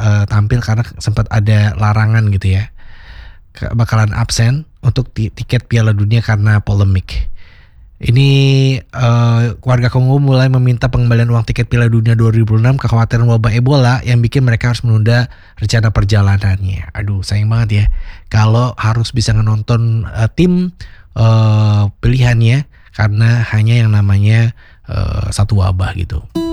tampil karena sempat ada larangan gitu ya. Bakalan absen untuk tiket Piala Dunia karena polemik. Ini warga Kongo mulai meminta pengembalian uang tiket Piala Dunia 2006 kekhawatiran wabah Ebola yang bikin mereka harus menunda rencana perjalanannya. Aduh, sayang banget ya kalau harus bisa nonton tim pilihannya karena hanya yang namanya satu wabah gitu.